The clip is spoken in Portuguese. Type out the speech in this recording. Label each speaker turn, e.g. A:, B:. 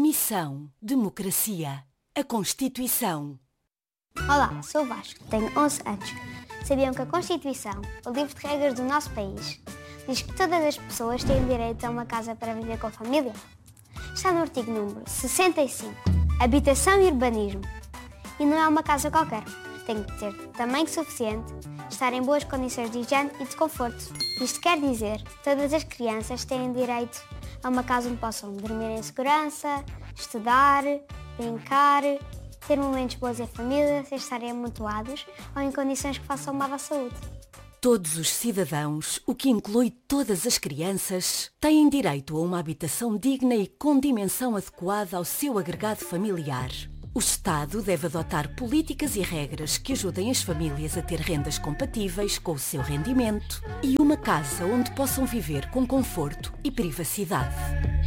A: Missão Democracia. A Constituição.
B: Olá, sou o Vasco, tenho 11 anos. Sabiam que a Constituição, o livro de regras do nosso país, diz que todas as pessoas têm direito a uma casa para viver com a família? Está no artigo número 65, Habitação e Urbanismo. E não é uma casa qualquer. Tem que ter tamanho suficiente, estar em boas condições de higiene e de conforto. Isto quer dizer que todas as crianças têm direito a uma casa onde possam dormir em segurança, estudar, brincar, ter momentos bons em família, sem estarem amontoados ou em condições que façam mal à saúde.
A: Todos os cidadãos, o que inclui todas as crianças, têm direito a uma habitação digna e com dimensão adequada ao seu agregado familiar. O Estado deve adotar políticas e regras que ajudem as famílias a ter rendas compatíveis com o seu rendimento e uma casa onde possam viver com conforto e privacidade.